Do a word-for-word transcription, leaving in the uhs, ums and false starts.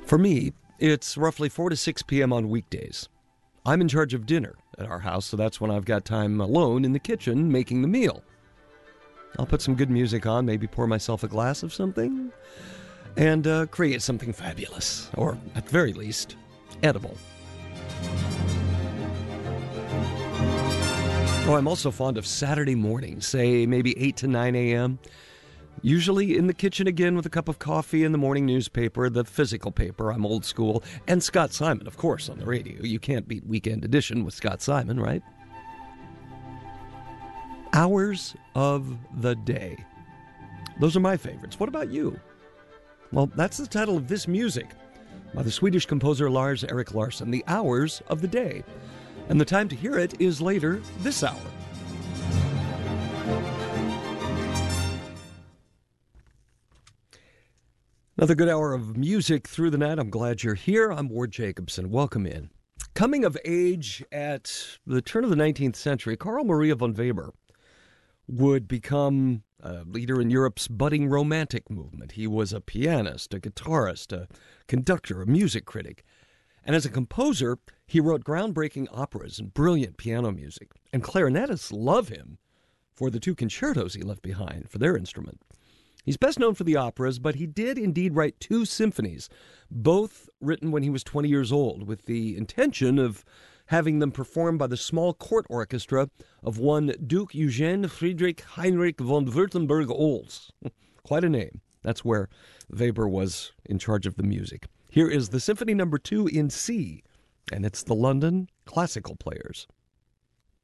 For me, it's roughly four to six p.m. on weekdays. I'm in charge of dinner at our house, so that's when I've got time alone in the kitchen making the meal. I'll put some good music on, maybe pour myself a glass of something, and uh, create something fabulous, or at the very least, edible. Oh, I'm also fond of Saturday mornings, say maybe eight to nine a.m., usually in the kitchen again with a cup of coffee and the morning newspaper, the physical paper. I'm old school. And Scott Simon, of course, on the radio. You can't beat Weekend Edition with Scott Simon, right? Hours of the day. Those are my favorites. What about you? Well, that's the title of this music by the Swedish composer Lars Erik Larsson, The Hours of the Day. And the time to hear it is later this hour. Another good hour of music through the night. I'm glad you're here. I'm Ward Jacobson. Welcome in. Coming of age at the turn of the nineteenth century, Carl Maria von Weber would become a leader in Europe's budding romantic movement. He was a pianist, a guitarist, a conductor, a music critic. And as a composer, he wrote groundbreaking operas and brilliant piano music. And clarinetists love him for the two concertos he left behind for their instrument. He's best known for the operas, but he did indeed write two symphonies, both written when he was twenty years old, with the intention of having them performed by the small court orchestra of one Duke Eugen Friedrich Heinrich von Württemberg-Oels. Quite a name. That's where Weber was in charge of the music. Here is the Symphony Number Two in C, and it's the London Classical Players.